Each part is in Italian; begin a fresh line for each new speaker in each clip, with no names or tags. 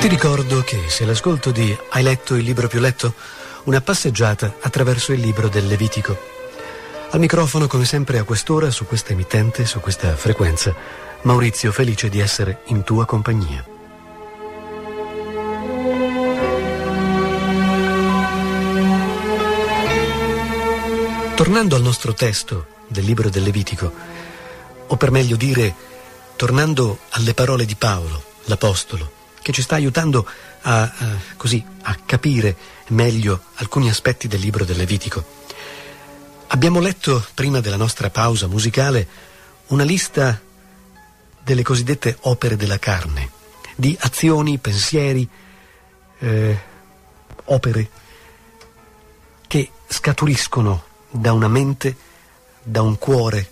Ti ricordo che se l'ascolto di Hai letto il libro più letto? Una passeggiata attraverso il libro del Levitico. Al microfono, come sempre a quest'ora, su questa emittente, su questa frequenza, Maurizio, felice di essere in tua compagnia. Tornando al nostro testo del libro del Levitico, o per meglio dire, tornando alle parole di Paolo, l'Apostolo, che ci sta aiutando a capire meglio alcuni aspetti del libro del Levitico. Abbiamo letto, prima della nostra pausa musicale, una lista delle cosiddette opere della carne, di azioni, pensieri, opere che scaturiscono da una mente, da un cuore,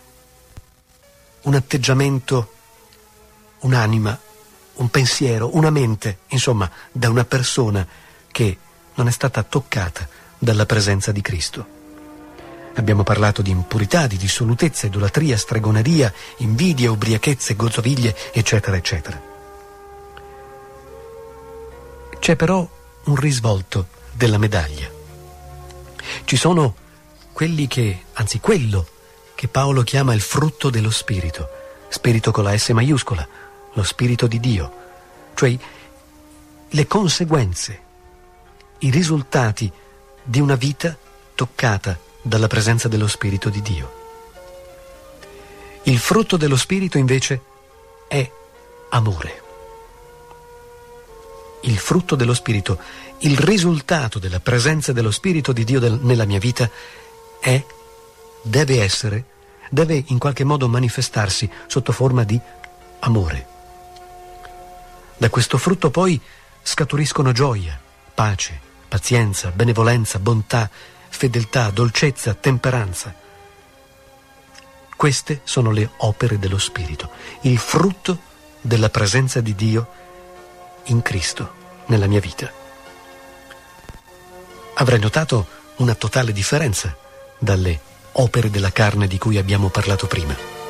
un atteggiamento, un'anima, un pensiero, una mente, insomma, da una persona che non è stata toccata dalla presenza di Cristo. Abbiamo parlato di impurità, di dissolutezza, idolatria, stregoneria, invidia, ubriachezze, gozzoviglie, eccetera, eccetera. C'è però un risvolto della medaglia. Ci sono quello che Paolo chiama il frutto dello Spirito, Spirito con la S maiuscola, lo Spirito di Dio, cioè le conseguenze, i risultati di una vita toccata dalla presenza dello Spirito di Dio. Il frutto dello Spirito invece è amore. Il frutto dello Spirito, il risultato della presenza dello Spirito di Dio nella mia vita deve in qualche modo manifestarsi sotto forma di amore. Da questo frutto poi scaturiscono gioia, pace, pazienza, benevolenza, bontà, fedeltà, dolcezza, temperanza. Queste sono le opere dello Spirito, il frutto della presenza di Dio in Cristo nella mia vita. Avrai notato una totale differenza dalle opere della carne di cui abbiamo parlato prima.